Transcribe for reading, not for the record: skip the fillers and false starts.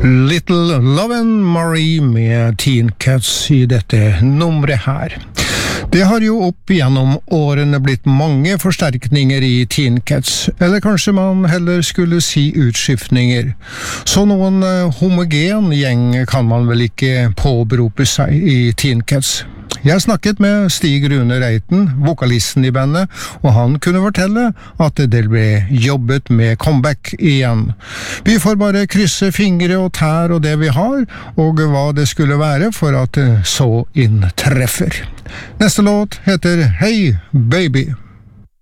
Little Lovin' Marie med Teen Cats I dette nummeret her. Det har jo opp gjennom årene blitt mange forsterkninger I Teen Cats, eller kanskje man heller skulle si utskiftninger. Så noen homogen gjeng kan man vel ikke påberope seg I Teen Cats. Jeg snakket med Stig Rune Reiten, vokalisten I bandet, og han kunne fortelle at det ble jobbet med comeback igjen. Vi får bare krysse fingre og tær og det vi har, og hva det skulle være for at så inntreffer. Neste låt heter Hey Baby.